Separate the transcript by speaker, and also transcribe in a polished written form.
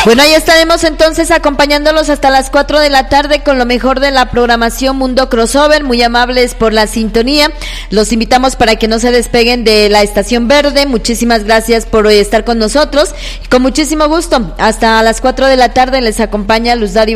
Speaker 1: Bueno, ahí estaremos entonces acompañándolos hasta las 4 de la tarde con lo mejor de la programación Mundo Crossover. Muy amables por la sintonía. Los invitamos para que no se despeguen de la Estación Verde. Muchísimas gracias por estar con nosotros. Con muchísimo gusto. Hasta las 4 de la tarde les acompaña Luz Dari